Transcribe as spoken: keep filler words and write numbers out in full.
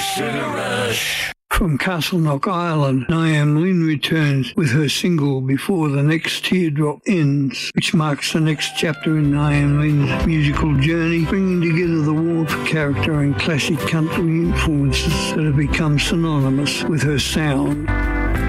Sugar Rush. From Castleknock, Ireland, Niamh Lynn returns with her single Before the Next Teardrop Ends, which marks the next chapter in Niamh Lynn's musical journey, bringing together the warmth, character and classic country influences that have become synonymous with her sound.